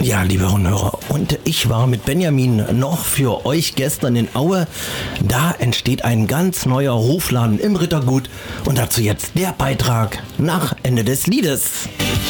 Ja, liebe Hörer, und ich war mit Benjamin noch für euch gestern in Aue. Da entsteht ein ganz neuer Hofladen im Rittergut und dazu jetzt der Beitrag nach Ende des Liedes.